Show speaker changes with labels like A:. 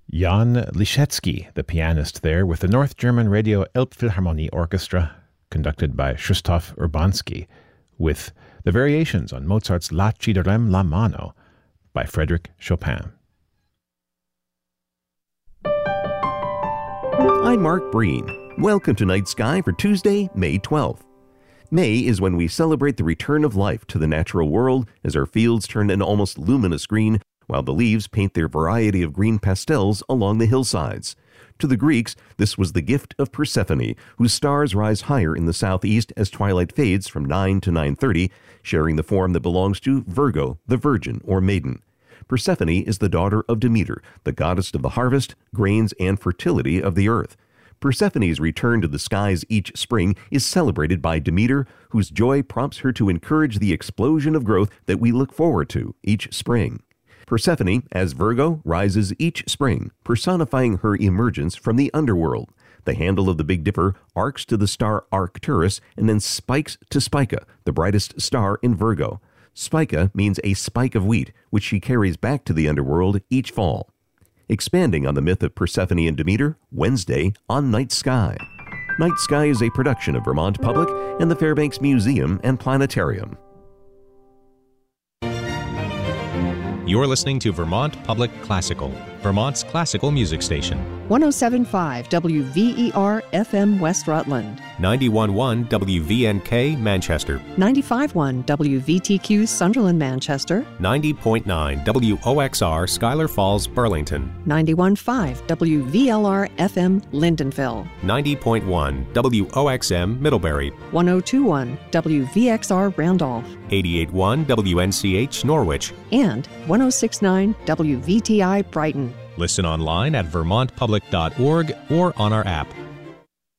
A: Jan Liszewski, the pianist there, with the North German Radio Elbphilharmonie Orchestra, conducted by Krzysztof Urbanski, with the variations on Mozart's La Ci-darem la mano by Frédéric Chopin.
B: I'm Mark Breen. Welcome to Night Sky for Tuesday, May 12th. May is when we celebrate the return of life to the natural world as our fields turn an almost luminous green, while the leaves paint their variety of green pastels along the hillsides. To the Greeks, this was the gift of Persephone, whose stars rise higher in the southeast as twilight fades from 9 to 9:30, sharing the form that belongs to Virgo, the virgin or maiden. Persephone is the daughter of Demeter, the goddess of the harvest, grains, and fertility of the earth. Persephone's return to the skies each spring is celebrated by Demeter, whose joy prompts her to encourage the explosion of growth that we look forward to each spring. Persephone, as Virgo, rises each spring, personifying her emergence from the underworld. The handle of the Big Dipper arcs to the star Arcturus and then spikes to Spica, the brightest star in Virgo. Spica means a spike of wheat, which she carries back to the underworld each fall. Expanding on the myth of Persephone and Demeter, Wednesday on Night Sky. Night Sky is a production of Vermont Public and the Fairbanks Museum and Planetarium.
C: You're listening to Vermont Public Classical, Vermont's classical music station.
D: 107.5 WVER FM West Rutland.
C: 91.1 WVNK Manchester.
D: 95.1 WVTQ Sunderland Manchester.
C: 90.9 WOXR Schuyler Falls Burlington.
D: 91.5 WVLR FM Lindenville.
C: 90.1 WOXM Middlebury.
D: 102.1 WVXR Randolph.
C: 88.1 WNCH Norwich.
D: And 106.9 WVTI Brighton.
C: Listen online at vermontpublic.org or on our app.